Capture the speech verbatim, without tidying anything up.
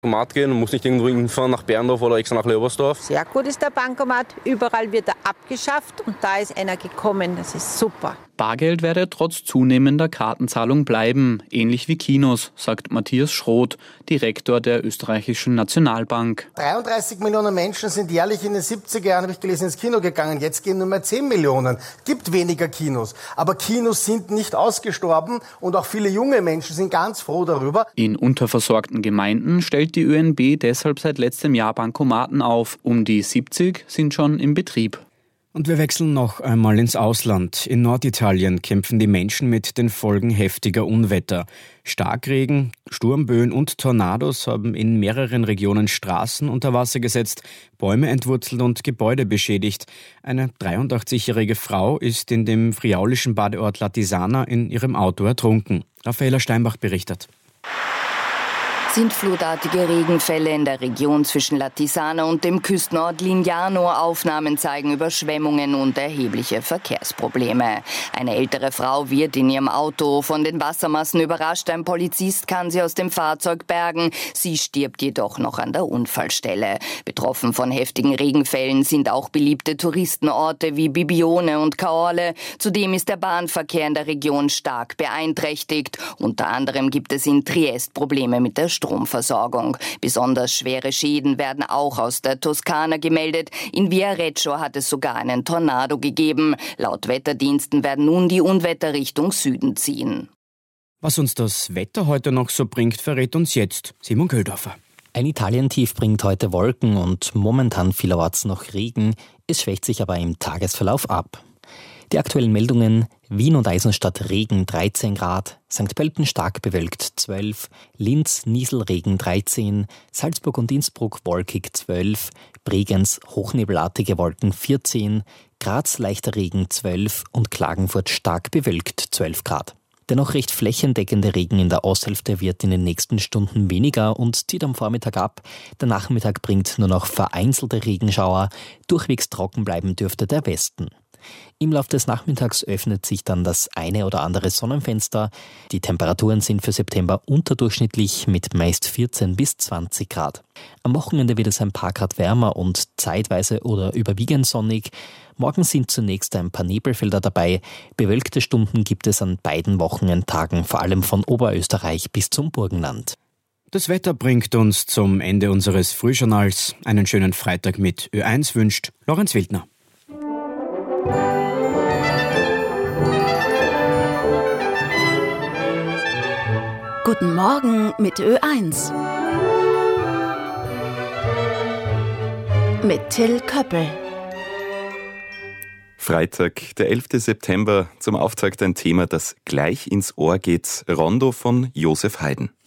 Bankomat gehen und muss nicht irgendwo hinfahren nach Berndorf oder extra nach Leobersdorf. Sehr gut ist der Bankomat. Überall wird er abgeschafft und da ist einer gekommen. Das ist super. Bargeld werde trotz zunehmender Kartenzahlung bleiben, ähnlich wie Kinos, sagt Matthias Schroth, Direktor der österreichischen Nationalbank. dreiunddreißig Millionen Menschen sind jährlich in den siebziger Jahren, habe ich gelesen, ins Kino gegangen. Jetzt gehen nur mehr zehn Millionen. Gibt weniger Kinos. Aber Kinos sind nicht ausgestorben und auch viele junge Menschen sind ganz froh darüber. In unterversorgten Gemeinden stellt die ÖNB deshalb seit letztem Jahr Bankomaten auf. Um die siebzig sind schon im Betrieb. Und wir wechseln noch einmal ins Ausland. In Norditalien kämpfen die Menschen mit den Folgen heftiger Unwetter. Starkregen, Sturmböen und Tornados haben in mehreren Regionen Straßen unter Wasser gesetzt, Bäume entwurzelt und Gebäude beschädigt. Eine dreiundachtzigjährige Frau ist in dem friaulischen Badeort Latisana in ihrem Auto ertrunken. Raffaela Steinbach berichtet. Sintflutartige Regenfälle in der Region zwischen Latisana und dem Küstenort Lignano. Aufnahmen zeigen Überschwemmungen und erhebliche Verkehrsprobleme. Eine ältere Frau wird in ihrem Auto von den Wassermassen überrascht. Ein Polizist kann sie aus dem Fahrzeug bergen. Sie stirbt jedoch noch an der Unfallstelle. Betroffen von heftigen Regenfällen sind auch beliebte Touristenorte wie Bibione und Caorle. Zudem ist der Bahnverkehr in der Region stark beeinträchtigt. Unter anderem gibt es in Triest Probleme mit der Stromversorgung. Besonders schwere Schäden werden auch aus der Toskana gemeldet. In Viareggio hat es sogar einen Tornado gegeben. Laut Wetterdiensten werden nun die Unwetter Richtung Süden ziehen. Was uns das Wetter heute noch so bringt, verrät uns jetzt Simon Köldorfer. Ein Italientief bringt heute Wolken und momentan vielerorts noch Regen. Es schwächt sich aber im Tagesverlauf ab. Die aktuellen Meldungen: Wien und Eisenstadt Regen dreizehn Grad, Sankt Pölten stark bewölkt zwölf, Linz Nieselregen dreizehn, Salzburg und Innsbruck wolkig zwölf, Bregenz hochnebelartige Wolken vierzehn, Graz leichter Regen zwölf und Klagenfurt stark bewölkt zwölf Grad. Der noch recht flächendeckende Regen in der Osthälfte wird in den nächsten Stunden weniger und zieht am Vormittag ab. Der Nachmittag bringt nur noch vereinzelte Regenschauer. Durchwegs trocken bleiben dürfte der Westen. Im Laufe des Nachmittags öffnet sich dann das eine oder andere Sonnenfenster. Die Temperaturen sind für September unterdurchschnittlich mit meist vierzehn bis zwanzig Grad. Am Wochenende wird es ein paar Grad wärmer und zeitweise oder überwiegend sonnig. Morgen sind zunächst ein paar Nebelfelder dabei. Bewölkte Stunden gibt es an beiden Wochenendtagen, vor allem von Oberösterreich bis zum Burgenland. Das Wetter bringt uns zum Ende unseres Frühjournals. Einen schönen Freitag mit Ö eins wünscht Lorenz Wildner. Guten Morgen mit Ö eins. Mit Till Köppel. Freitag, der elfte September, zum Auftakt ein Thema, das gleich ins Ohr geht. Rondo von Josef Haydn.